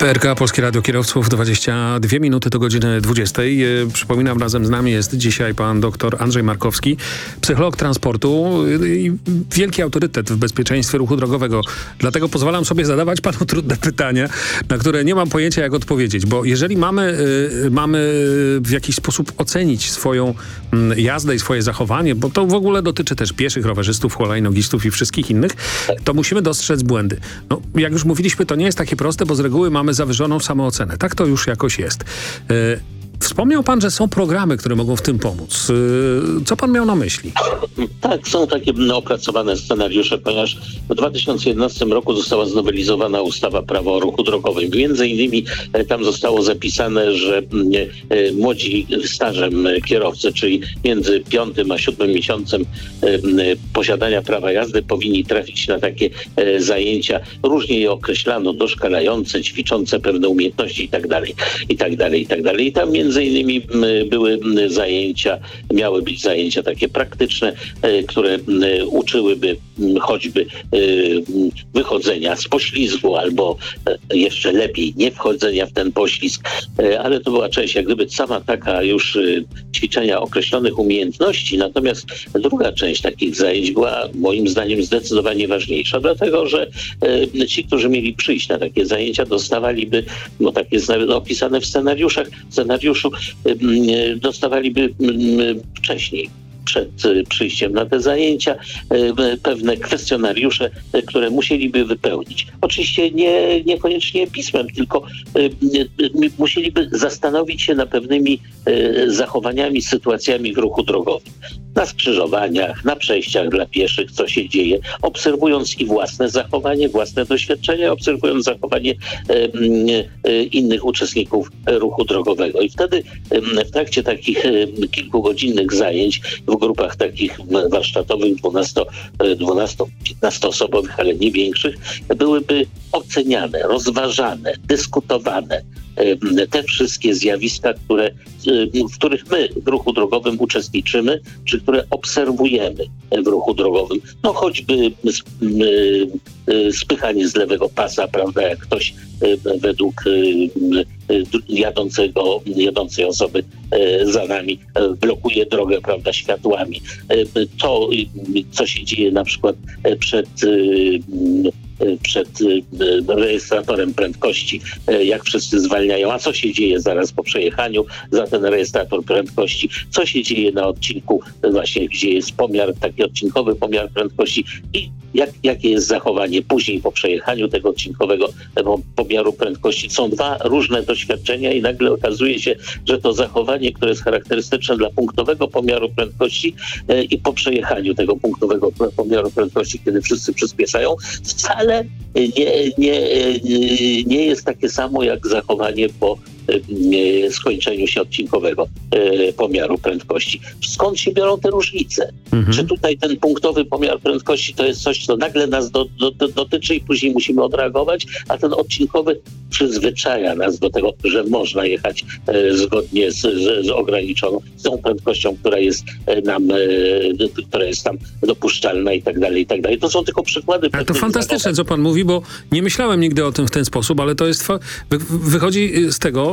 PRK, Polskie Radio Kierowców, 22 minuty do godziny 20. Przypominam, razem z nami jest dzisiaj pan dr Andrzej Markowski, psycholog transportu i wielki autorytet w bezpieczeństwie ruchu drogowego. Dlatego pozwalam sobie zadawać panu trudne pytania, na które nie mam pojęcia, jak odpowiedzieć. Bo jeżeli mamy w jakiś sposób ocenić swoją jazdę i swoje zachowanie, bo to w ogóle dotyczy też pieszych, rowerzystów, hulajnogistów i wszystkich innych, to musimy dostrzec błędy. No, jak już mówiliśmy, to nie jest takie proste, bo z reguły mamy zawyżoną samoocenę. Tak to już jakoś jest. Wspomniał pan, że są programy, które mogą w tym pomóc. Co pan miał na myśli? Tak, są takie opracowane scenariusze, ponieważ w 2011 roku została znowelizowana ustawa Prawo o ruchu drogowym. Między innymi tam zostało zapisane, że młodzi stażem kierowcy, czyli między 5. a 7. miesiącem posiadania prawa jazdy powinni trafić na takie zajęcia, różnie je określano, doszkalające, ćwiczące pewne umiejętności itd. I tam między innymi miały być zajęcia takie praktyczne, które uczyłyby choćby wychodzenia z poślizgu albo jeszcze lepiej nie wchodzenia w ten poślizg, ale to była część jak gdyby sama taka już ćwiczenia określonych umiejętności, natomiast druga część takich zajęć była moim zdaniem zdecydowanie ważniejsza, dlatego że ci, którzy mieli przyjść na takie zajęcia, dostawaliby, bo tak jest nawet opisane w scenariuszu, dostawaliby wcześniej, przed przyjściem na te zajęcia, pewne kwestionariusze, które musieliby wypełnić. Oczywiście niekoniecznie pismem, tylko musieliby zastanowić się nad pewnymi zachowaniami, sytuacjami w ruchu drogowym. Na skrzyżowaniach, na przejściach dla pieszych, co się dzieje, obserwując i własne zachowanie, własne doświadczenia, obserwując zachowanie innych uczestników ruchu drogowego. I wtedy w trakcie takich kilkugodzinnych zajęć w grupach takich warsztatowych 12-15-osobowych, ale nie większych, byłyby oceniane, rozważane, dyskutowane te wszystkie zjawiska, w których my w ruchu drogowym uczestniczymy, czy które obserwujemy w ruchu drogowym. No choćby spychanie z lewego pasa, prawda, jak ktoś według jadącej osoby za nami blokuje drogę, prawda, światłami. To, co się dzieje na przykład przed rejestratorem prędkości, jak wszyscy zwalniają, a co się dzieje zaraz po przejechaniu za ten rejestrator prędkości, co się dzieje na odcinku właśnie, gdzie jest taki odcinkowy pomiar prędkości i jakie jest zachowanie później po przejechaniu tego odcinkowego pomiaru prędkości. Są dwa różne doświadczenia i nagle okazuje się, że to zachowanie, które jest charakterystyczne dla punktowego pomiaru prędkości i po przejechaniu tego punktowego pomiaru prędkości, kiedy wszyscy przyspieszają, wcale nie jest takie samo jak zachowanie po skończeniu się odcinkowego pomiaru prędkości. Skąd się biorą te różnice? Czy tutaj ten punktowy pomiar prędkości to jest coś, co nagle nas dotyczy i później musimy odreagować, a ten odcinkowy przyzwyczaja nas do tego, że można jechać zgodnie z ograniczoną, z tą prędkością, która jest tam dopuszczalna i tak dalej. To są tylko przykłady. Ale to fantastyczne, co pan mówi, bo nie myślałem nigdy o tym w ten sposób, ale to jest wychodzi z tego,